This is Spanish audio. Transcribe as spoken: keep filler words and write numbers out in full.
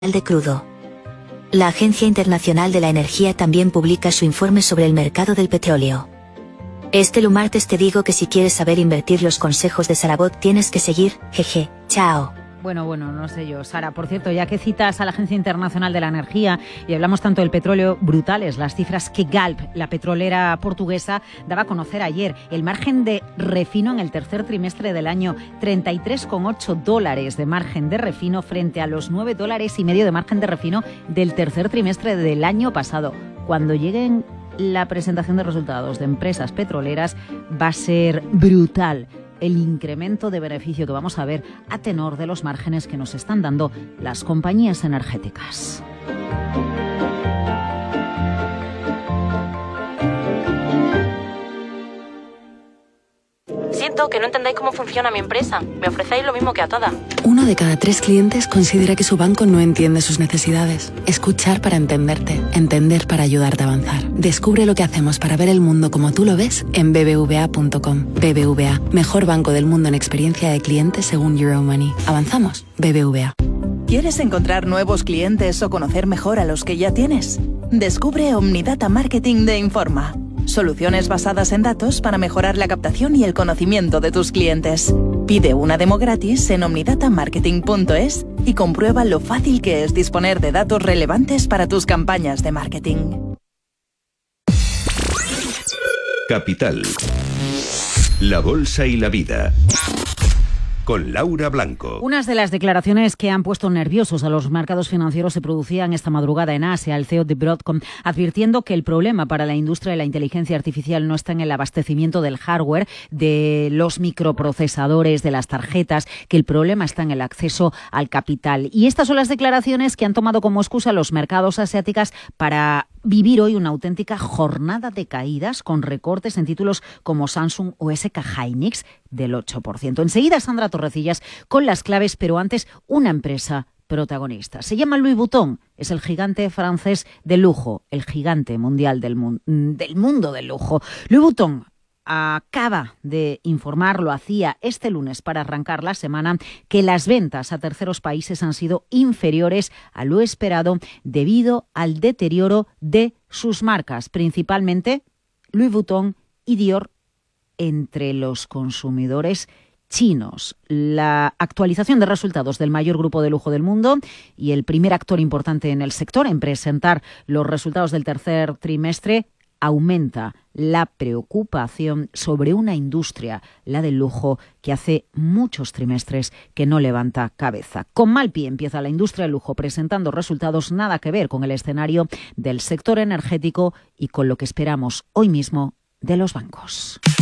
de crudo. La Agencia Internacional de la Energía también publica su informe sobre el mercado del petróleo. Este lumartes te digo que si quieres saber invertir los consejos de Sarabot tienes que seguir, jeje, chao. Bueno, bueno, no sé yo, Sara. Por cierto, ya que citas a la Agencia Internacional de la Energía y hablamos tanto del petróleo, brutales las cifras que Galp, la petrolera portuguesa, daba a conocer ayer. El margen de refino en el tercer trimestre del año, treinta y tres coma ocho dólares de margen de refino frente a los nueve dólares y medio de margen de refino del tercer trimestre del año pasado. Cuando lleguen la presentación de resultados de empresas petroleras va a ser brutal el incremento de beneficio que vamos a ver a tenor de los márgenes que nos están dando las compañías energéticas. Siento que no entendáis cómo funciona mi empresa. Me ofrecéis lo mismo que a todas. Uno de cada tres clientes considera que su banco no entiende sus necesidades. Escuchar para entenderte. Entender para ayudarte a avanzar. Descubre lo que hacemos para ver el mundo como tú lo ves en b b v a punto com. B B V A, mejor banco del mundo en experiencia de clientes según Euromoney. Avanzamos. B B V A. ¿Quieres encontrar nuevos clientes o conocer mejor a los que ya tienes? Descubre Omnidata Marketing de Informa. Soluciones basadas en datos para mejorar la captación y el conocimiento de tus clientes. Pide una demo gratis en omnidatamarketing punto es y comprueba lo fácil que es disponer de datos relevantes para tus campañas de marketing. Capital. La bolsa y la vida. Con Laura Blanco. Unas de las declaraciones que han puesto nerviosos a los mercados financieros se producían esta madrugada en Asia. El C E O de Broadcom advirtiendo que el problema para la industria de la inteligencia artificial no está en el abastecimiento del hardware, de los microprocesadores, de las tarjetas, que el problema está en el acceso al capital. Y estas son las declaraciones que han tomado como excusa los mercados asiáticos para vivir hoy una auténtica jornada de caídas con recortes en títulos como Samsung o S K Hynix del ocho por ciento. Enseguida Sandra Torrecillas con las claves, pero antes una empresa protagonista. Se llama Louis Vuitton, es el gigante francés del lujo, el gigante mundial del, mu- del mundo del lujo. Louis Vuitton acaba de informar, lo hacía este lunes para arrancar la semana, que las ventas a terceros países han sido inferiores a lo esperado debido al deterioro de sus marcas, principalmente Louis Vuitton y Dior, entre los consumidores chinos. La actualización de resultados del mayor grupo de lujo del mundo y el primer actor importante en el sector en presentar los resultados del tercer trimestre aumenta la preocupación sobre una industria, la del lujo, que hace muchos trimestres que no levanta cabeza. Con mal pie empieza la industria del lujo presentando resultados nada que ver con el escenario del sector energético y con lo que esperamos hoy mismo de los bancos.